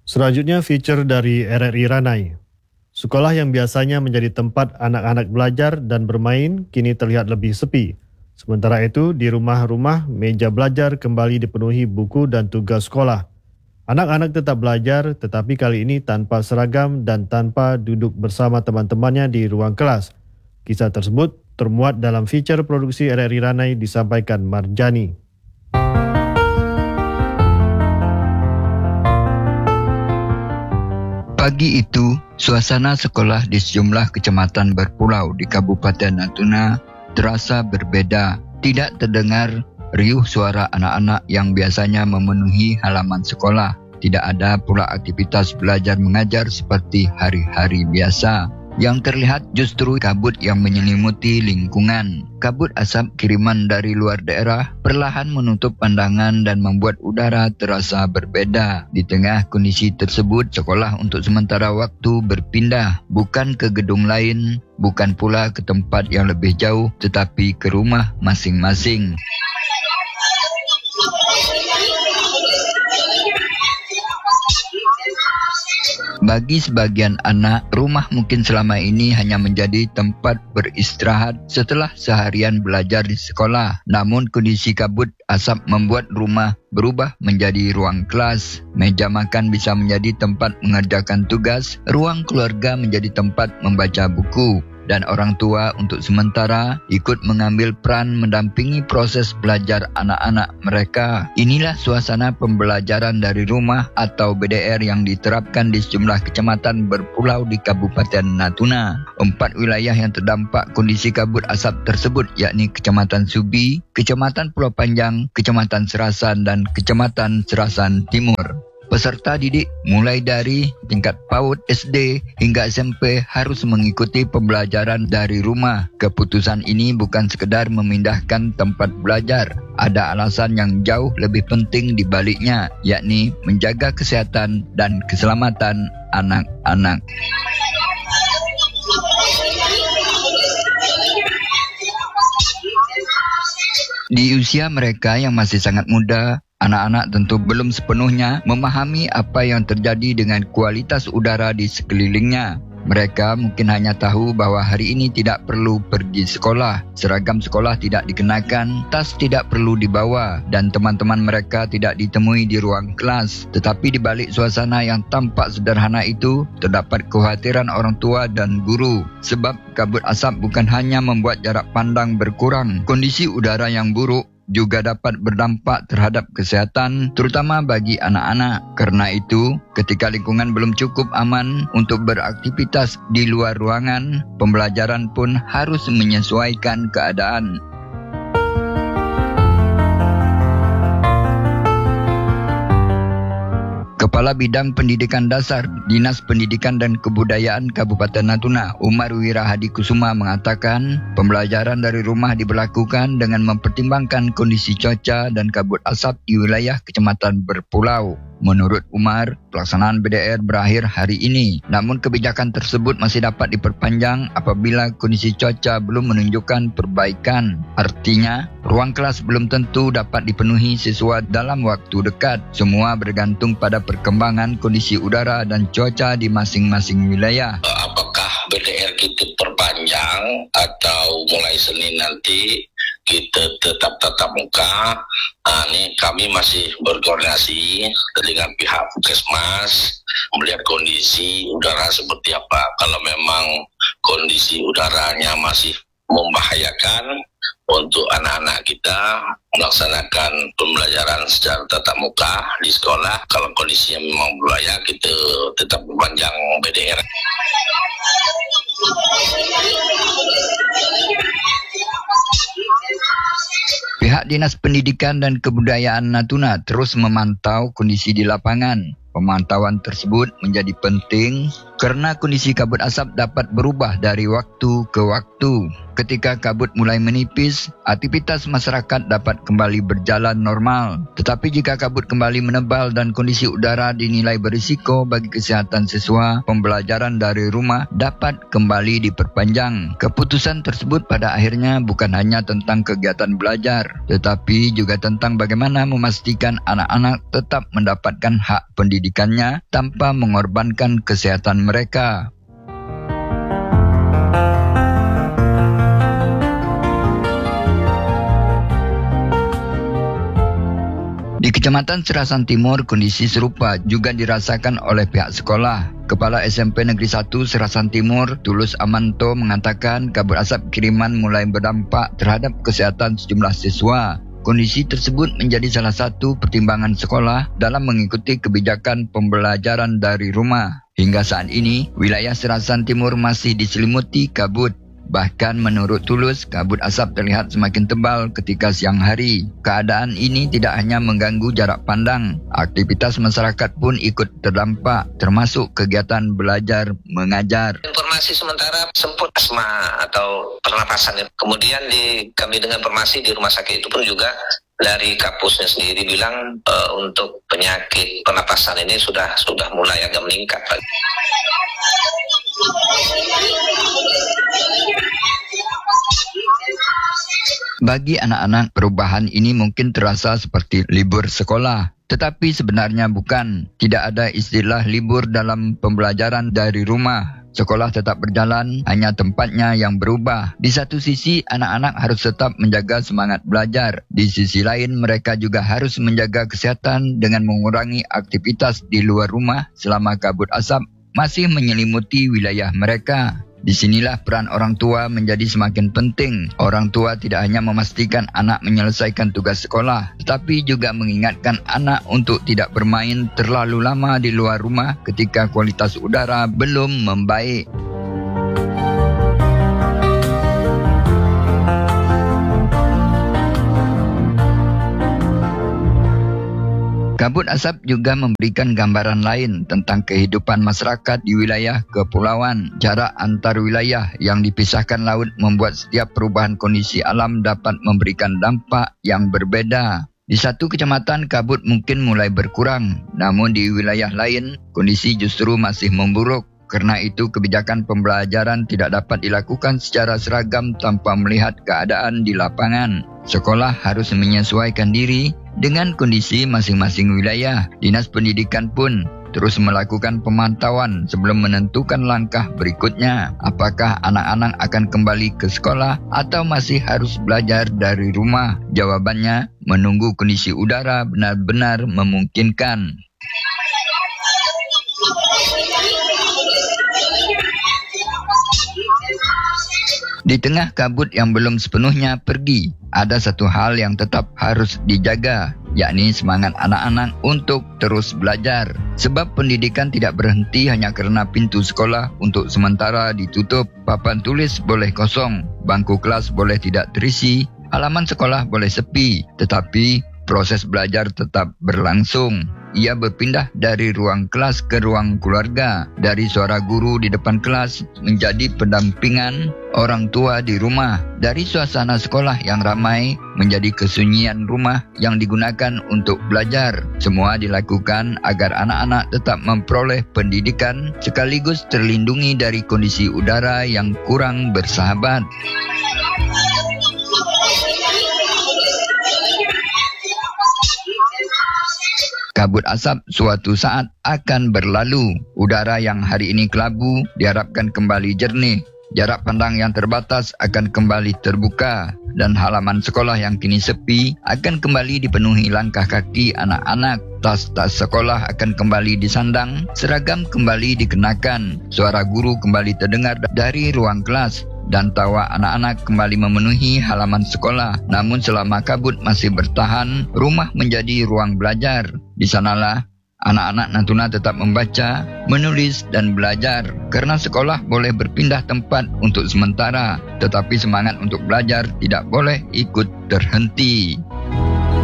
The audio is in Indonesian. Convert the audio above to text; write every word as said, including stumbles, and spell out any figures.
Selanjutnya feature dari R R I Ranai. Sekolah yang biasanya menjadi tempat anak-anak belajar dan bermain kini terlihat lebih sepi. Sementara itu, di rumah-rumah, meja belajar kembali dipenuhi buku dan tugas sekolah. Anak-anak tetap belajar tetapi kali ini tanpa seragam dan tanpa duduk bersama teman-temannya di ruang kelas. Kisah tersebut termuat dalam feature produksi R R I Ranai disampaikan Marjani. Pagi itu, suasana sekolah di sejumlah kecamatan berpulau di Kabupaten Natuna terasa berbeda. Tidak terdengar riuh suara anak-anak yang biasanya memenuhi halaman sekolah. Tidak ada pula aktivitas belajar mengajar seperti hari-hari biasa. Yang terlihat justru kabut yang menyelimuti lingkungan. Kabut asap kiriman dari luar daerah perlahan menutup pandangan dan membuat udara terasa berbeda. Di tengah kondisi tersebut, sekolah untuk sementara waktu berpindah, bukan ke gedung lain, bukan pula ke tempat yang lebih jauh, tetapi ke rumah masing-masing. Bagi sebagian anak, rumah mungkin selama ini hanya menjadi tempat beristirahat setelah seharian belajar di sekolah. Namun kondisi kabut asap membuat rumah berubah menjadi ruang kelas. Meja makan bisa menjadi tempat mengerjakan tugas, ruang keluarga menjadi tempat membaca buku. Dan orang tua untuk sementara ikut mengambil peran mendampingi proses belajar anak-anak mereka. Inilah suasana pembelajaran dari rumah atau B D R yang diterapkan di sejumlah kecamatan berpulau di Kabupaten Natuna. Empat wilayah yang terdampak kondisi kabut asap tersebut yakni Kecamatan Subi, Kecamatan Pulau Panjang, Kecamatan Serasan dan Kecamatan Serasan Timur. Peserta didik mulai dari tingkat PAUD, S D hingga S M P harus mengikuti pembelajaran dari rumah. Keputusan ini bukan sekedar memindahkan tempat belajar. Ada alasan yang jauh lebih penting di baliknya, yakni menjaga kesehatan dan keselamatan anak-anak. Di usia mereka yang masih sangat muda, anak-anak tentu belum sepenuhnya memahami apa yang terjadi dengan kualitas udara di sekelilingnya. Mereka mungkin hanya tahu bahwa hari ini tidak perlu pergi sekolah, seragam sekolah tidak dikenakan, tas tidak perlu dibawa, dan teman-teman mereka tidak ditemui di ruang kelas. Tetapi di balik suasana yang tampak sederhana itu, terdapat kekhawatiran orang tua dan guru. Sebab kabut asap bukan hanya membuat jarak pandang berkurang, kondisi udara yang buruk juga dapat berdampak terhadap kesehatan, terutama bagi anak-anak. Karena itu, ketika lingkungan belum cukup aman untuk beraktivitas di luar ruangan, pembelajaran pun harus menyesuaikan keadaan. Kepala Bidang Pendidikan Dasar Dinas Pendidikan dan Kebudayaan Kabupaten Natuna, Umar Wirahadi Kusuma mengatakan, pembelajaran dari rumah diberlakukan dengan mempertimbangkan kondisi cuaca dan kabut asap di wilayah kecamatan berpulau. Menurut Umar, pelaksanaan B D R berakhir hari ini. Namun kebijakan tersebut masih dapat diperpanjang apabila kondisi cuaca belum menunjukkan perbaikan. Artinya, ruang kelas belum tentu dapat dipenuhi siswa dalam waktu dekat. Semua bergantung pada perkembangan kondisi udara dan cuaca di masing-masing wilayah. Apakah B D R kita perpanjang atau mulai Senin nanti kita tetap tatap muka? Nah, ini kami masih berkoordinasi dengan pihak Puskesmas melihat kondisi udara seperti apa. Kalau memang kondisi udaranya masih membahayakan untuk anak-anak kita melaksanakan pembelajaran secara tatap muka di sekolah, kalau kondisinya memang berbahaya, kita tetap perpanjang B D R. Pihak Dinas Pendidikan dan Kebudayaan Natuna terus memantau kondisi di lapangan. Pemantauan tersebut menjadi penting karena kondisi kabut asap dapat berubah dari waktu ke waktu. ketika kabut mulai menipis, aktivitas masyarakat dapat kembali berjalan normal. Tetapi jika kabut kembali menebal dan kondisi udara dinilai berisiko bagi kesehatan siswa, pembelajaran dari rumah dapat kembali diperpanjang. Keputusan tersebut pada akhirnya bukan hanya tentang kegiatan belajar, tetapi juga tentang bagaimana memastikan anak-anak tetap mendapatkan hak pendidikannya tanpa mengorbankan kesehatan mereka. Di Kecamatan Serasan Timur, kondisi serupa juga dirasakan oleh pihak sekolah. Kepala S M P Negeri satu Serasan Timur, Tulus Amanto, mengatakan kabut asap kiriman mulai berdampak terhadap kesehatan sejumlah siswa. Kondisi tersebut menjadi salah satu pertimbangan sekolah dalam mengikuti kebijakan pembelajaran dari rumah. Hingga saat ini, wilayah Serasan Timur masih diselimuti kabut. Bahkan menurut Tulus, kabut asap terlihat semakin tebal ketika siang hari. Keadaan ini tidak hanya mengganggu jarak pandang, aktivitas masyarakat pun ikut terdampak, termasuk kegiatan belajar mengajar. Informasi sementara sempat asma atau pernapasan. Kemudian di, kami dengan informasi di rumah sakit itu pun juga dari kampusnya sendiri bilang e, untuk penyakit pernapasan ini sudah sudah mulai agak meningkat. Bagi anak-anak, perubahan ini mungkin terasa seperti libur sekolah. Tetapi sebenarnya bukan. Tidak ada istilah libur dalam pembelajaran dari rumah. Sekolah tetap berjalan, hanya tempatnya yang berubah. Di satu sisi, anak-anak harus tetap menjaga semangat belajar. Di sisi lain, mereka juga harus menjaga kesehatan dengan mengurangi aktivitas di luar rumah selama kabut asap masih menyelimuti wilayah mereka. Disinilah peran orang tua menjadi semakin penting. Orang tua tidak hanya memastikan anak menyelesaikan tugas sekolah, tetapi juga mengingatkan anak untuk tidak bermain terlalu lama di luar rumah ketika kualitas udara belum membaik. Kabut asap juga memberikan gambaran lain tentang kehidupan masyarakat di wilayah kepulauan. Jarak antar wilayah yang dipisahkan laut membuat setiap perubahan kondisi alam dapat memberikan dampak yang berbeda. Di satu kecamatan kabut mungkin mulai berkurang, namun di wilayah lain kondisi justru masih memburuk. Karena itu kebijakan pembelajaran tidak dapat dilakukan secara seragam tanpa melihat keadaan di lapangan. Sekolah harus menyesuaikan diri dengan kondisi masing-masing wilayah. Dinas Pendidikan pun terus melakukan pemantauan sebelum menentukan langkah berikutnya. Apakah anak-anak akan kembali ke sekolah atau masih harus belajar dari rumah? Jawabannya, menunggu kondisi udara benar-benar memungkinkan. Di tengah kabut yang belum sepenuhnya pergi, ada satu hal yang tetap harus dijaga, yakni semangat anak-anak untuk terus belajar. Sebab pendidikan tidak berhenti hanya karena pintu sekolah untuk sementara ditutup. Papan tulis boleh kosong, bangku kelas boleh tidak terisi, halaman sekolah boleh sepi, tetapi proses belajar tetap berlangsung. Ia berpindah dari ruang kelas ke ruang keluarga, dari suara guru di depan kelas menjadi pendampingan orang tua di rumah, dari suasana sekolah yang ramai menjadi kesunyian rumah yang digunakan untuk belajar. Semua dilakukan agar anak-anak tetap memperoleh pendidikan sekaligus terlindungi dari kondisi udara yang kurang bersahabat. Kabut asap suatu saat akan berlalu. Udara yang hari ini kelabu diharapkan kembali jernih. Jarak pandang yang terbatas akan kembali terbuka. Dan halaman sekolah yang kini sepi akan kembali dipenuhi langkah kaki anak-anak. Tas-tas sekolah akan kembali disandang, seragam kembali dikenakan. Suara guru kembali terdengar dari ruang kelas. Dan tawa anak-anak kembali memenuhi halaman sekolah. Namun selama kabut masih bertahan, rumah menjadi ruang belajar. Di sanalah anak-anak Natuna tetap membaca, menulis dan belajar. Karena sekolah boleh berpindah tempat untuk sementara, tetapi semangat untuk belajar tidak boleh ikut terhenti.